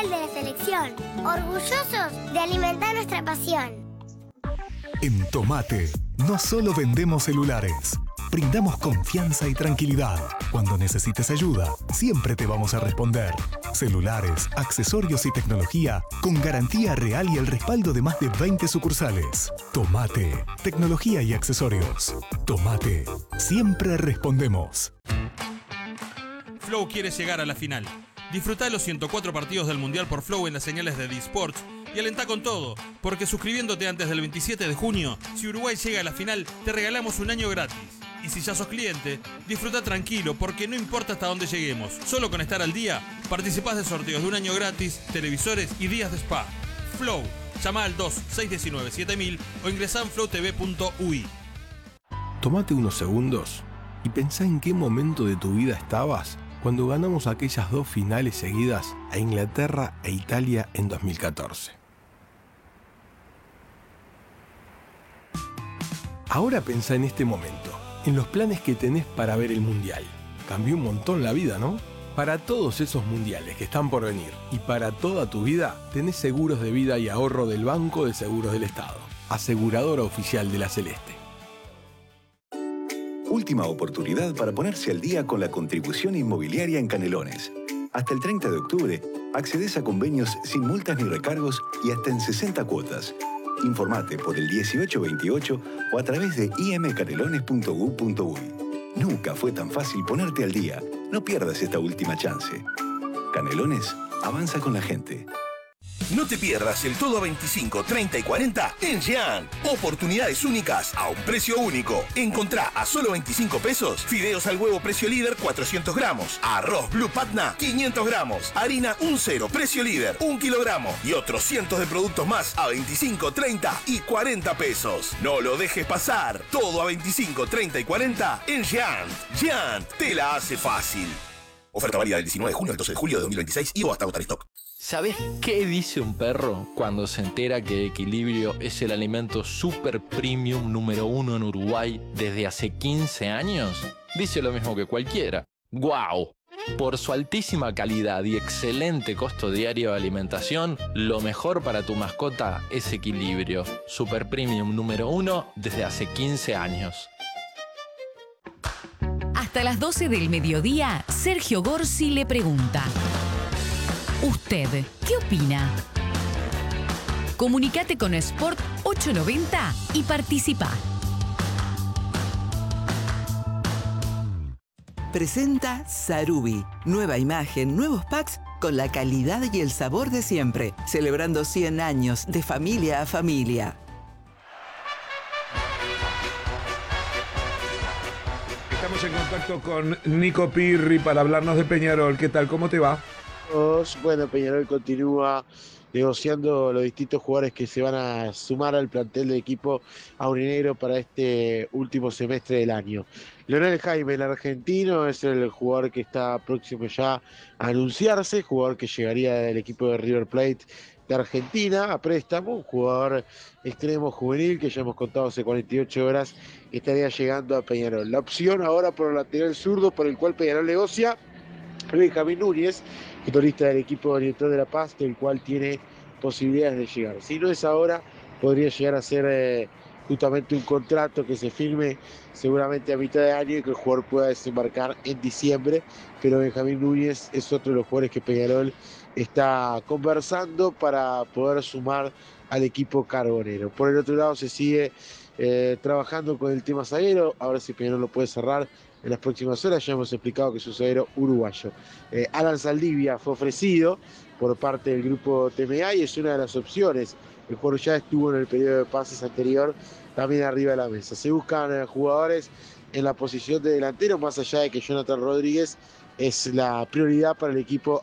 oficial de la selección, orgullosos de alimentar nuestra pasión. En Tomate, no solo vendemos celulares, brindamos confianza y tranquilidad. Cuando necesites ayuda, siempre te vamos a responder. Celulares, accesorios y tecnología con garantía real y el respaldo de más de 20 sucursales. Tomate, tecnología y accesorios. Tomate, siempre respondemos. Flow quiere llegar a la final. Disfrutá de los 104 partidos del Mundial por Flow en las señales de D-Sports y alentá con todo, porque suscribiéndote antes del 27 de junio, si Uruguay llega a la final, te regalamos un año gratis. Y si ya sos cliente, disfruta tranquilo, porque no importa hasta dónde lleguemos. Solo con estar al día, participás de sorteos de un año gratis, televisores y días de spa. Flow. Llama al 2-619-7000 o ingresá en flowtv.ui. Tómate unos segundos y pensá en qué momento de tu vida estabas cuando ganamos aquellas 2 finales seguidas a Inglaterra e Italia en 2014. Ahora pensá en este momento, en los planes que tenés para ver el Mundial. Cambió un montón la vida, ¿no? Para todos esos mundiales que están por venir y para toda tu vida, tenés seguros de vida y ahorro del Banco de Seguros del Estado, aseguradora oficial de la Celeste. Última oportunidad para ponerse al día con la contribución inmobiliaria en Canelones. Hasta el 30 de octubre, accedes a convenios sin multas ni recargos y hasta en 60 cuotas. Informate por el 1828 o a través de imcanelones.gov.uy. Nunca fue tan fácil ponerte al día. No pierdas esta última chance. Canelones avanza con la gente. No te pierdas el todo a 25, 30 y 40 en Jean. Oportunidades únicas a un precio único. Encontrá a solo 25 pesos fideos al huevo precio líder 400 gramos, arroz Blue Patna 500 gramos, harina 1-0 precio líder 1 kilogramo y otros cientos de productos más a 25, 30 y 40 pesos. No lo dejes pasar. Todo a 25, 30 y 40 en Jean. Jean te la hace fácil. Oferta válida del 19 de junio al 12 de julio de 2026 y o hasta agotar stock. ¿Sabés qué dice un perro cuando se entera que Equilibrio es el alimento super premium número 1 en Uruguay desde hace 15 años? Dice lo mismo que cualquiera. ¡Guau! Por su altísima calidad y excelente costo diario de alimentación, lo mejor para tu mascota es Equilibrio. Super premium número 1 desde hace 15 años. Hasta las 12 del mediodía, Sergio Gorsi le pregunta: ¿usted qué opina? Comunicate con Sport 890 y participa. Presenta Sarubi. Nueva imagen, nuevos packs con la calidad y el sabor de siempre. Celebrando 100 años de familia a familia. Estamos en contacto con Nico Pirri para hablarnos de Peñarol. ¿Qué tal? ¿Cómo te va? Bueno, Peñarol continúa negociando los distintos jugadores que se van a sumar al plantel del equipo aurinegro para este último semestre del año. Leonel Jaime, el argentino, es el jugador que está próximo ya a anunciarse, jugador que llegaría del equipo de River Plate de Argentina a préstamo, un jugador extremo juvenil que ya hemos contado hace 48 horas que estaría llegando a Peñarol. La opción ahora por el lateral zurdo por el cual Peñarol negocia, Benjamín Núñez, futbolista del equipo director de La Paz, del cual tiene posibilidades de llegar. Si no es ahora, podría llegar a ser justamente un contrato que se firme seguramente a mitad de año y que el jugador pueda desembarcar en diciembre, pero Benjamín Núñez es otro de los jugadores que Peñarol está conversando para poder sumar al equipo carbonero. Por el otro lado se sigue trabajando con el tema zaguero, ahora si Peñarol lo puede cerrar en las próximas horas. Ya hemos explicado que es un zaguero uruguayo. Alan Saldivia fue ofrecido por parte del grupo TMA y es una de las opciones. El jugador ya estuvo en el periodo de pases anterior también arriba de la mesa. Se buscan jugadores en la posición de delantero, más allá de que Jonathan Rodríguez es la prioridad para el equipo